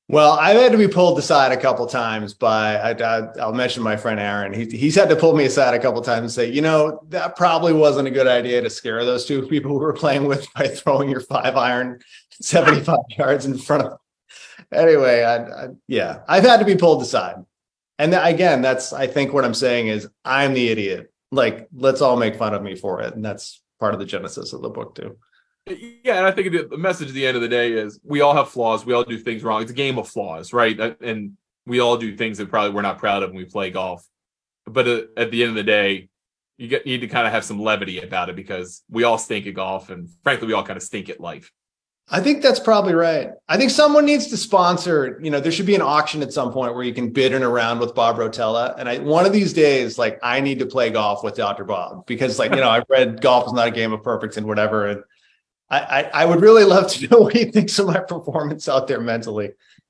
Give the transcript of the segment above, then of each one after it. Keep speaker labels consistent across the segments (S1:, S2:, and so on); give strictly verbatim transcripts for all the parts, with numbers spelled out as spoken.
S1: Well, I've had to be pulled aside a couple times by, I, I, I'll mention my friend Aaron. He, he's had to pull me aside a couple times and say, you know, that probably wasn't a good idea to scare those two people who were playing with by throwing your five iron seventy-five yards in front of them. Anyway, I, I, yeah, I've had to be pulled aside. And th- again, that's, I think what I'm saying is I'm the idiot. Like, let's all make fun of me for it. And that's part of the genesis of the book too.
S2: Yeah, and I think the message at the end of the day is we all have flaws. We all do things wrong. It's a game of flaws, right? And we all do things that probably we're not proud of when we play golf. But at the end of the day, you get, need to kind of have some levity about it because we all stink at golf. And frankly, we all kind of stink at life.
S1: I think that's probably right. I think someone needs to sponsor, you know, there should be an auction at some point where you can bid in a round with Bob Rotella. And I, one of these days, like, I need to play golf with Doctor Bob because, like, you know, I've read Golf is Not a Game of Perfect and whatever. And I, I, I would really love to know what he thinks of my performance out there mentally.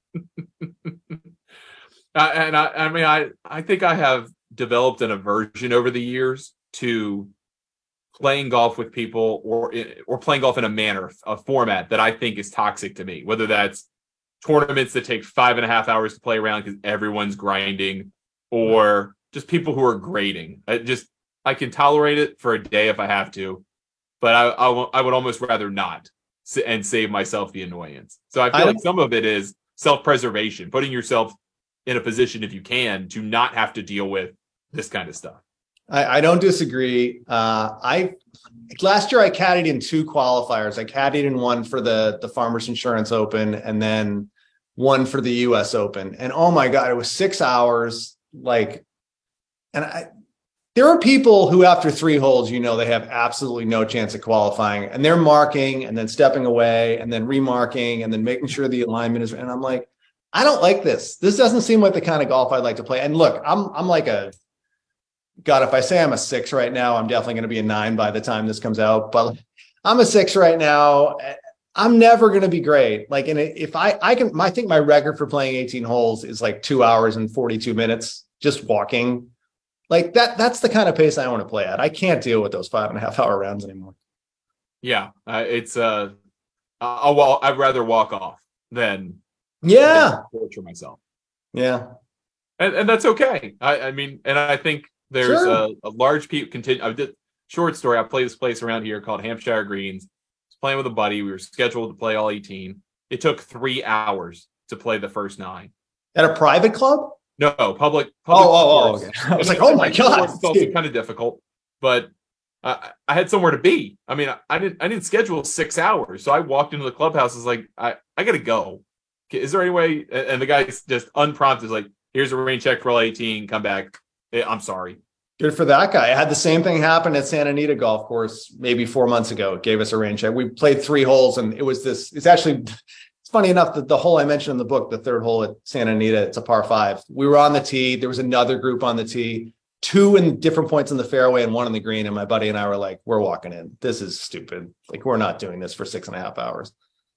S2: uh, and I, I mean, I, I think I have developed an aversion over the years to playing golf with people or or playing golf in a manner, a format that I think is toxic to me, whether that's tournaments that take five and a half hours to play around because everyone's grinding, or just people who are grading. I just, I can tolerate it for a day if I have to, but I, I, w- I would almost rather not and save myself the annoyance. So I feel I like some of it is self-preservation, putting yourself in a position, if you can, to not have to deal with this kind of stuff.
S1: I, I don't disagree. Uh, I last year I caddied in two qualifiers. I caddied in one for the the Farmers Insurance Open and then one for the U S Open. And oh my God, it was six hours. Like, and I, there are people who after three holes, you know, they have absolutely no chance of qualifying, and they're marking and then stepping away and then remarking and then making sure the alignment is. And I'm like, I don't like this. This doesn't seem like the kind of golf I'd like to play. And look, I'm I'm like a God, if I say I'm a six right now, I'm definitely going to be a nine by the time this comes out. But I'm a six right now. I'm never going to be great. Like, and if I, I can, I think my record for playing eighteen holes is like two hours and forty-two minutes just walking. Like that, that's the kind of pace I want to play at. I can't deal with those five and a half hour rounds anymore.
S2: Yeah, uh, it's uh, I'll, well, I'd rather walk off than
S1: yeah
S2: than torture myself.
S1: Yeah,
S2: and and that's okay. I, I mean, and I think. There's
S1: sure.
S2: a, a large people continue. I did short story. I play this place around here called Hampshire Greens. I was playing with a buddy. We were scheduled to play all eighteen. It took three hours to play the first nine.
S1: At a private club?
S2: No, public. public
S1: oh, oh, oh, okay. I was like, oh my God.
S2: It's also kind of difficult, but uh, I had somewhere to be. I mean, I, I didn't. I didn't schedule six hours, so I walked into the clubhouse. I was like, I, I got to go. Is there any way? And the guy just unprompted is like, here's a rain check for all eighteen. Come back. I'm sorry.
S1: Good for that guy. I had the same thing happen at Santa Anita Golf Course maybe four months ago. It gave us a rain check. We played three holes, and it was this. It's actually, it's funny enough that the hole I mentioned in the book, the third hole at Santa Anita, it's a par five. We were on the tee. There was another group on the tee, two in different points in the fairway and one in the green. And my buddy and I were like, we're walking in. This is stupid. Like, we're not doing this for six and a half hours.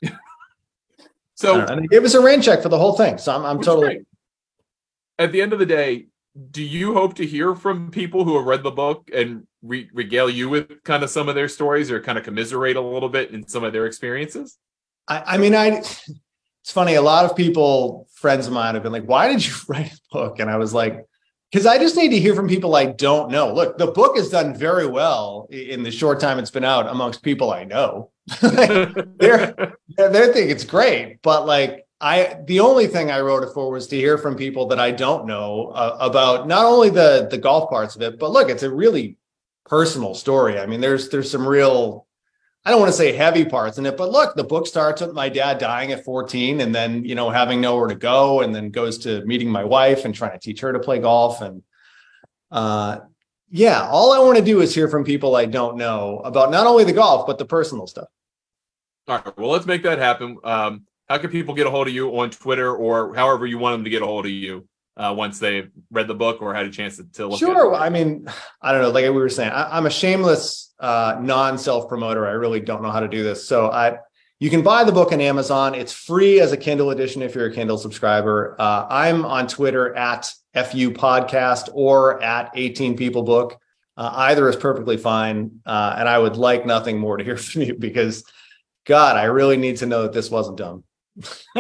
S2: So,
S1: and they gave us a rain check for the whole thing. So I'm, I'm totally. Great.
S2: At the end of the day, do you hope to hear from people who have read the book and re- regale you with kind of some of their stories or kind of commiserate a little bit in some of their experiences?
S1: I, I mean, I, it's funny. A lot of people, friends of mine have been like, why did you write a book? And I was like, because I just need to hear from people I don't know. Look, the book has done very well in the short time it's been out amongst people I know. they're, they think it's great, but like, I, the only thing I wrote it for was to hear from people that I don't know uh, about not only the, the golf parts of it, but look, it's a really personal story. I mean, there's, there's some real, I don't want to say heavy parts in it, but look, the book starts with my dad dying at fourteen and then, you know, having nowhere to go, and then goes to meeting my wife and trying to teach her to play golf. And uh, yeah, all I want to do is hear from people I don't know about not only the golf, but the personal stuff.
S2: All right. Well, let's make that happen. Um, How can people get a hold of you on Twitter or however you want them to get a hold of you uh, once they've read the book or had a chance to, to look
S1: sure.
S2: at it?
S1: Sure. I mean, I don't know. Like we were saying, I, I'm a shameless uh, non-self-promoter. I really don't know how to do this. So I, you can buy the book on Amazon. It's free as a Kindle edition if you're a Kindle subscriber. Uh, I'm on Twitter at F U Podcast or at eighteen People Book. Uh, either is perfectly fine. Uh, and I would like nothing more to hear from you because, God, I really need to know that this wasn't dumb.